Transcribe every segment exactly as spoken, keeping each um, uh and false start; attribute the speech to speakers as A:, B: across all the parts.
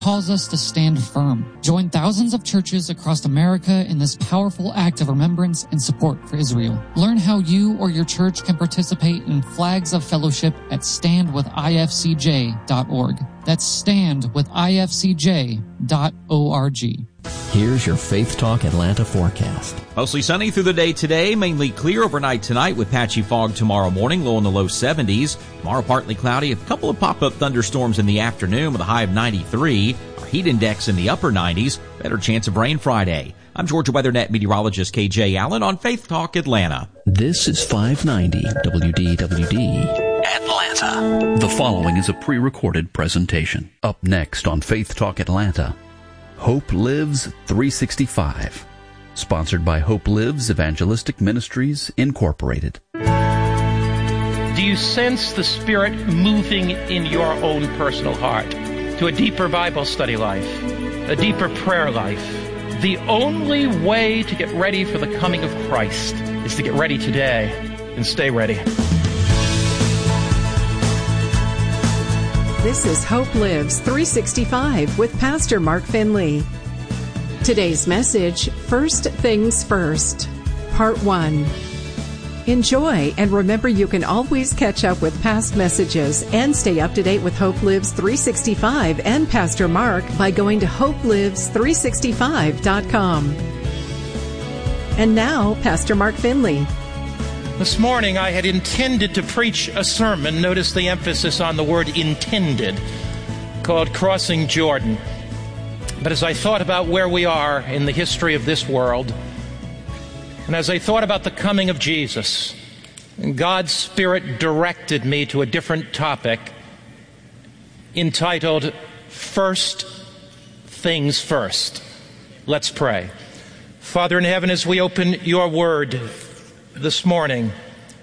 A: calls us to stand firm. Join thousands of churches across America in this powerful act of remembrance and support for Israel. Learn how you or your church can participate in Flags of Fellowship at stand with I F C J dot org. That's stand with I F C J dot org.
B: Here's your Faith Talk Atlanta forecast.
C: Mostly sunny through the day today, mainly clear overnight tonight with patchy fog tomorrow morning, low in the low seventies. Tomorrow partly cloudy, a couple of pop-up thunderstorms in the afternoon with a high of ninety-three. Our heat index in the upper nineties, better chance of rain Friday. I'm Georgia WeatherNet meteorologist K J Allen on Faith Talk Atlanta.
B: This is five ninety W D W D.
D: Atlanta. The following is a pre-recorded presentation. Up next on Faith Talk Atlanta, Hope Lives three sixty-five, sponsored by Hope Lives Evangelistic Ministries, Incorporated.
E: Do you sense the Spirit moving in your own personal heart to a deeper Bible study life, a deeper prayer life? The only way to get ready for the coming of Christ is to get ready today and stay ready.
F: This is Hope Lives three sixty-five with Pastor Mark Finley. Today's message, First Things First, Part one. Enjoy, and remember you can always catch up with past messages and stay up to date with Hope Lives three sixty-five and Pastor Mark by going to hope lives three sixty-five dot com. And now, Pastor Mark Finley.
E: This morning I had intended to preach a sermon, notice the emphasis on the word intended, called Crossing Jordan. But as I thought about where we are in the history of this world, and as I thought about the coming of Jesus, God's Spirit directed me to a different topic entitled, First Things First. Let's pray. Father in heaven, as we open your word this morning,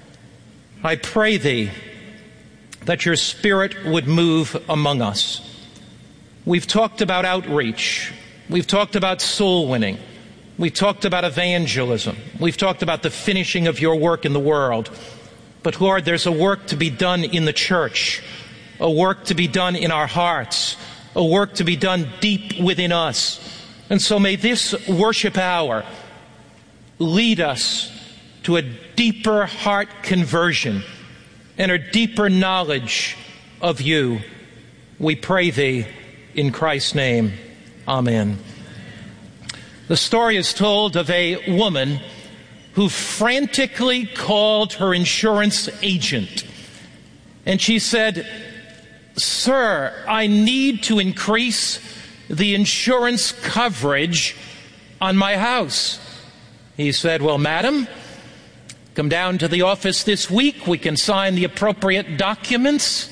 E: I pray thee that your Spirit would move among us. We've talked about outreach. We've talked about soul winning. We've talked about evangelism. We've talked about the finishing of your work in the world. But Lord, there's a work to be done in the church, a work to be done in our hearts, a work to be done deep within us. And so may this worship hour lead us to a deeper heart conversion and a deeper knowledge of you. We pray thee in Christ's name. Amen. The story is told of a woman who frantically called her insurance agent. And she said, "Sir, I need to increase the insurance coverage on my house." He said, "Well, madam, come down to the office this week. We can sign the appropriate documents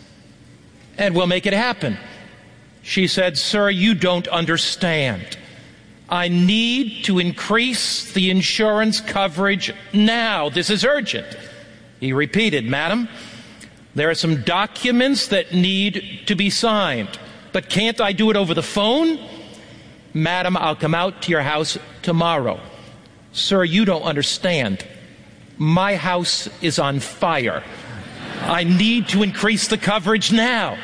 E: and we'll make it happen." She said, "Sir, you don't understand. I need to increase the insurance coverage now. This is urgent." He repeated, "Madam, there are some documents that need to be signed, but can't I do it over the phone?" "Madam, I'll come out to your house tomorrow." "Sir, you don't understand. My house is on fire. I need to increase the coverage now."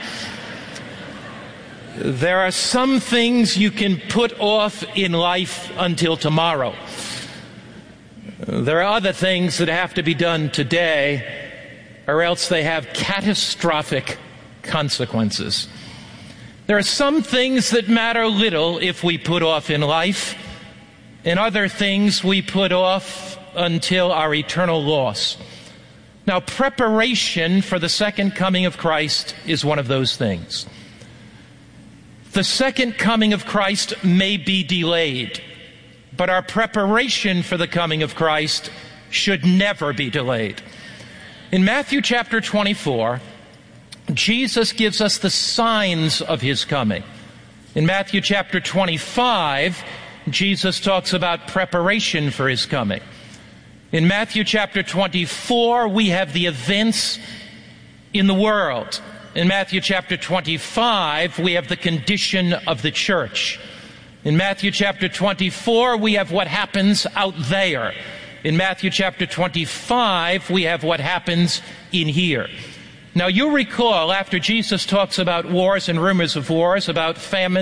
E: There are some things you can put off in life until tomorrow. There are other things that have to be done today, or else they have catastrophic consequences. There are some things that matter little if we put off in life, and other things we put off until our eternal loss. Now, preparation for the second coming of Christ is one of those things. The second coming of Christ may be delayed, but our preparation for the coming of Christ should never be delayed. In Matthew chapter twenty-four, Jesus gives us the signs of his coming. In Matthew chapter twenty-five, Jesus talks about preparation for his coming. In Matthew chapter twenty-four, we have the events in the world. In Matthew chapter twenty-five, we have the condition of the church. In Matthew chapter twenty-four, we have what happens out there. In Matthew chapter twenty-five, we have what happens in here. Now, you recall after Jesus talks about wars and rumors of wars, about famine,